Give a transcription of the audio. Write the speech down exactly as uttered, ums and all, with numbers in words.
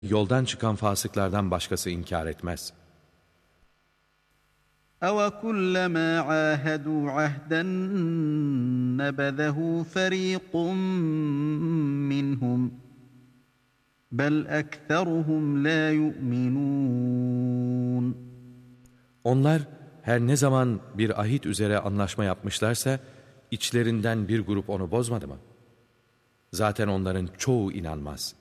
yoldan çıkan fasıklardan başkası inkar etmez. أَوَكُلَّمَا عَاهَدُوا عَهْدًا نَبَذَهُ فَرِيقٌ مِّنْهُمْ بَلْ أَكْثَرُهُمْ لَا يُؤْمِنُونَ Onlar her ne zaman bir ahit üzere anlaşma yapmışlarsa, içlerinden bir grup onu bozmadı mı? Zaten onların çoğu inanmaz.